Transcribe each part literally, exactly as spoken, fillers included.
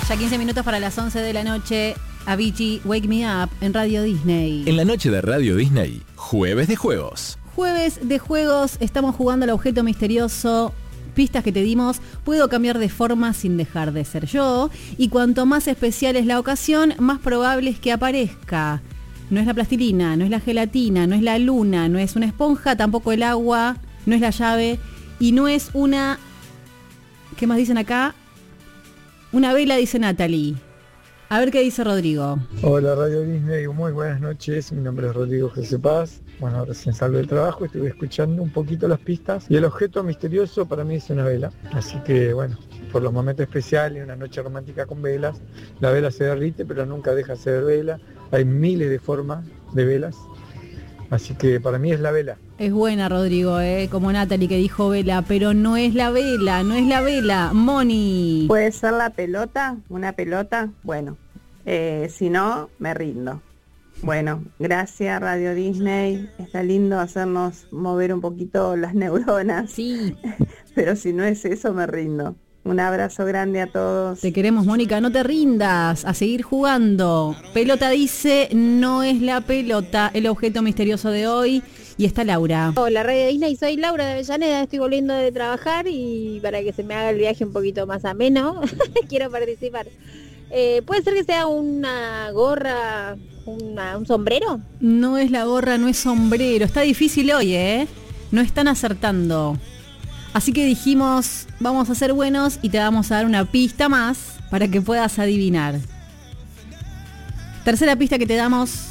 Ya quince minutos para las once de la noche. Avicii, Wake Me Up en Radio Disney. En la noche de Radio Disney, Jueves de Juegos. Jueves de Juegos, estamos jugando al objeto misterioso. Pistas que te dimos, puedo cambiar de forma sin dejar de ser yo. Y cuanto más especial es la ocasión, más probable es que aparezca. No es la plastilina, no es la gelatina, no es la luna, no es una esponja, tampoco el agua, no es la llave y no es una... ¿Qué más dicen acá? Una vela, dice Natalie. A ver qué dice Rodrigo. Hola Radio Disney, muy buenas noches, mi nombre es Rodrigo José Paz. Bueno, recién salgo del trabajo, estuve escuchando un poquito las pistas y el objeto misterioso para mí es una vela. Así que bueno, por los momentos especiales, una noche romántica con velas, la vela se derrite pero nunca deja de ser vela. Hay miles de formas de velas, así que para mí es la vela. Es buena, Rodrigo, ¿eh? Como Natalie que dijo vela, pero no es la vela, no es la vela. Moni. ¿Puede ser la pelota? ¿Una pelota? Bueno, eh, si no, me rindo. Bueno, gracias Radio Disney. Está lindo hacernos mover un poquito las neuronas. Sí. Pero si no es eso, me rindo. Un abrazo grande a todos. Te queremos, Mónica, no te rindas, a seguir jugando. Pelota dice, no es la pelota, el objeto misterioso de hoy. Y está Laura. Hola, Radio Disney, soy Laura de Avellaneda, estoy volviendo de trabajar y para que se me haga el viaje un poquito más ameno, quiero participar. Eh, ¿Puede ser que sea una gorra, una, un sombrero? No es la gorra, no es sombrero. Está difícil hoy, ¿eh? No están acertando. Así que dijimos, vamos a ser buenos y te vamos a dar una pista más para que puedas adivinar. Tercera pista que te damos.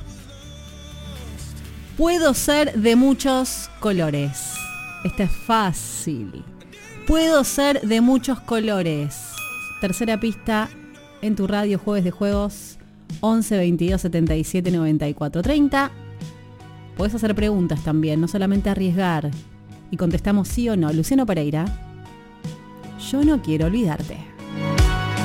Puedo ser de muchos colores. Esta es fácil. Puedo ser de muchos colores. Tercera pista en tu radio Jueves de Juegos. once veintidós setenta y siete noventa y cuatro treinta. Podés hacer preguntas también, no solamente arriesgar. Y contestamos sí o no. Luciano Pereira, yo no quiero olvidarte.